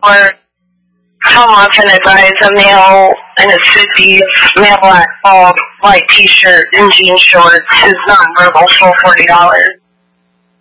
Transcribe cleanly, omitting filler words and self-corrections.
Or how often I buy a male in his 50s, male black bald white t-shirt and jean shorts, his non-verbal for $40.